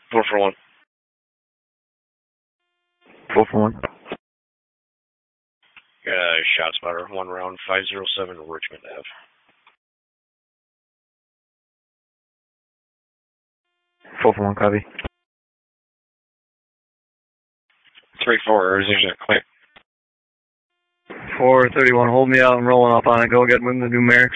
4 for 1. 4 for 1. Shot spotter, 1 round, 507 Richmond Ave. 4 for 1, copy. 3-4, is it clear? 431, hold me out and rolling up on it. Go get with the numerics.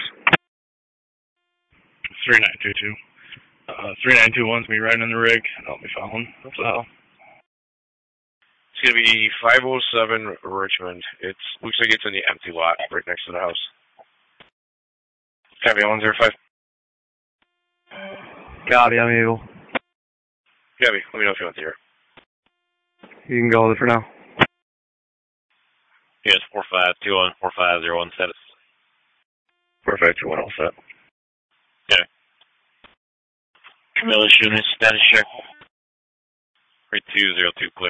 3922. 3921's me riding in the rig. I'll be following. What's the hell? It's going to be 507 Richmond. It looks like it's in the empty lot right next to the house. Copy, 105. Copy, I'm able. Gabby, let me know if you want to hear. You can go with it for now. Yes, 4521 4501 status. 4521 all set. Okay. Camillus unit status check. 3202 clear.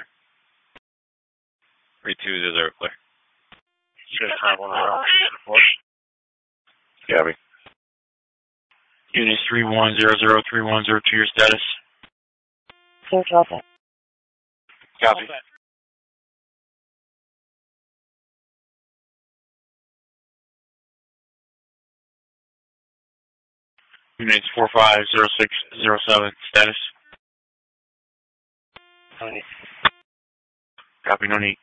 3200 clear. Gabby. Unit 3100 to your status. Copy. Units 450607 status. Honey. Copy, no need.